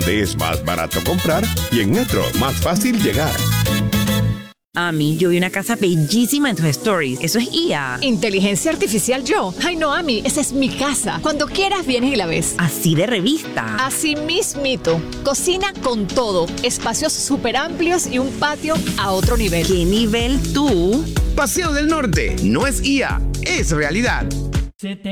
donde es más barato comprar y en Metro más fácil llegar. Ami, yo vi una casa bellísima en tus stories. ¿Eso es IA? ¿Inteligencia artificial yo? Ay, no, Ami, esa es mi casa. Cuando quieras vienes y la ves. Así de revista. Así mismito. Cocina con todo. Espacios súper amplios y un patio a otro nivel. ¿Qué nivel tú? Paseo del Norte no es IA, es realidad.